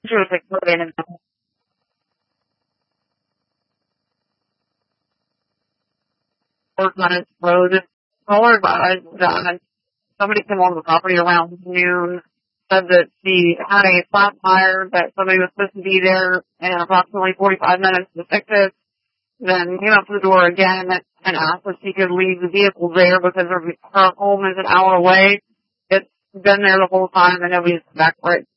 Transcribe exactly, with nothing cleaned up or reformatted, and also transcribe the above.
She was like put in and worked on his road. Told her about it. Uh, somebody came on the property around noon, said that she had a flat tire, that somebody was supposed to be there in approximately forty-five minutes to fix it. Then came up to the door again and asked if she could leave the vehicle there because her, her home is an hour away. It's been there the whole time and nobody's come back for it.